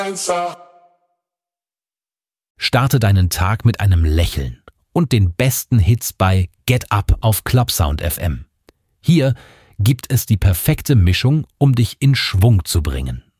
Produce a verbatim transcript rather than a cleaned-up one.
Starte deinen Tag mit einem Lächeln und den besten Hits bei Get Up auf Clubsound F M. Hier gibt es die perfekte Mischung, um dich in Schwung zu bringen.